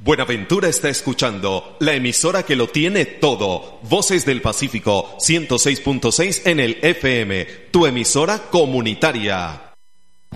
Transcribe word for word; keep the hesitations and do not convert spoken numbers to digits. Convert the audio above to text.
Buenaventura está escuchando la emisora que lo tiene todo. Voces del Pacífico, ciento seis punto seis en el F M, tu emisora comunitaria.